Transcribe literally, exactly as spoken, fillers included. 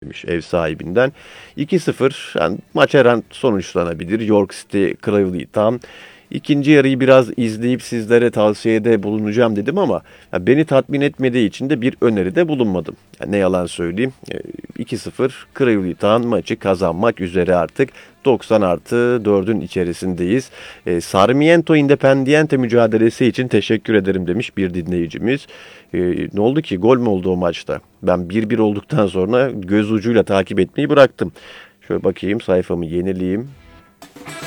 gelmiş ev sahibinden. iki sıfır yani maç her an sonuçlanabilir. York City Crawley tam. İkinci yarıyı biraz izleyip sizlere tavsiyede bulunacağım dedim ama ya beni tatmin etmediği için de bir öneride bulunmadım. Ya ne yalan söyleyeyim. E, iki sıfır Crawley Town maçı kazanmak üzere artık. doksan artı dördün içerisindeyiz. E, Sarmiento Independiente mücadelesi için teşekkür ederim demiş bir dinleyicimiz. E, ne oldu ki? Gol mü oldu o maçta? Ben bir bir olduktan sonra göz ucuyla takip etmeyi bıraktım. Şöyle bakayım, sayfamı yenileyim.